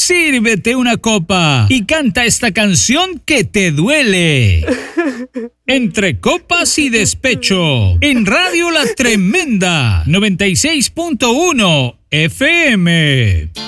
Sírvete una copa y canta esta canción que te duele. Entre copas y despecho, en Radio La Tremenda, 96.1 FM.